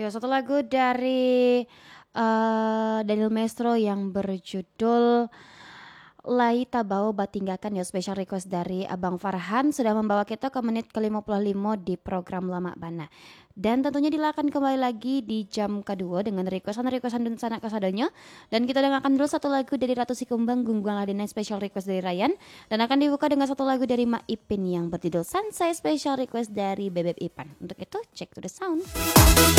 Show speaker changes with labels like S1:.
S1: Ya, satu lagu dari Daniel Maestro yang berjudul Lai Tabao Batinggakan, ya, special request dari Abang Farhan sudah membawa kita ke menit ke-55 di program Lama Bana. Dan tentunya Dila akan kembali lagi di jam kedua dengan requestan dan sanak kasadonya. Dan kita dengarkan dulu satu lagu dari Ratu Sikumbang, Gunggung Ladina, special request dari Ryan. Dan akan dibuka dengan satu lagu dari Mak Ipin yang berjudul Sansai, special request dari Bebek Ipan. Untuk itu, check to the sound.